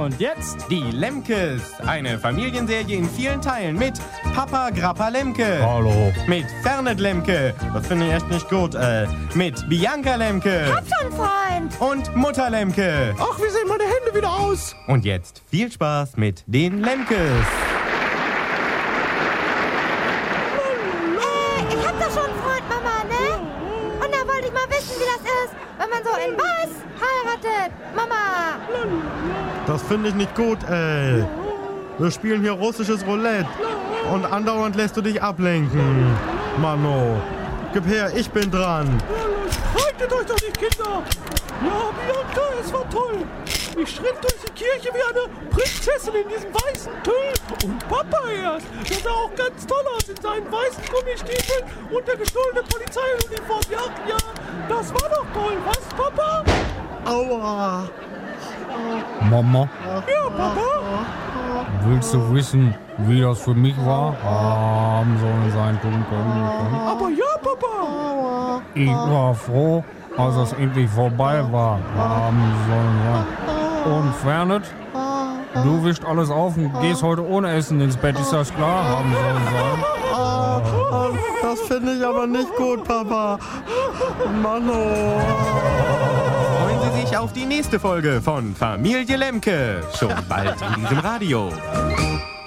Und jetzt Die Lemkes, eine Familienserie in vielen Teilen mit Papa Grappa Lemke. Hallo. Mit Fernet Lemke, das finde ich echt nicht gut, mit Bianca Lemke. Hab schon Freund. Und Mutter Lemke. Ach, wie sehen meine Hände wieder aus? Und jetzt viel Spaß mit den Lemkes. Ich hab doch schon einen Freund, Mama, ne? Und da wollte ich mal wissen, wie das ist, wenn man so in was heiratet. Mama. Das finde ich nicht gut, ey. Wir spielen hier russisches Roulette. Und andauernd lässt du dich ablenken. Mano. Gib her, ich bin dran. Haltet euch doch nicht, Kinder! Ja, Bianca, es war toll! Ich schritt durch die Kirche wie eine Prinzessin in diesem weißen Tüll. Und Papa erst, der sah auch ganz toll aus in seinen weißen Gummistiefeln und der gestohlenen Polizeiuniform. Ja, das war doch toll, was, Papa? Aua. Mama, Ja, Papa? willst du wissen, wie das für mich war? Am Sonnensein dunkel. Aber ja, Papa! Ich war froh, als es endlich vorbei war. Am Sonnensein. Und Fernet, du wischst alles auf und gehst heute ohne Essen ins Bett. Ist das klar? Am Sonnensein. Das finde ich aber nicht gut, Papa. Mano. Freuen Sie sich auf die nächste Folge von Familie Lemke. Schon bald in diesem Radio.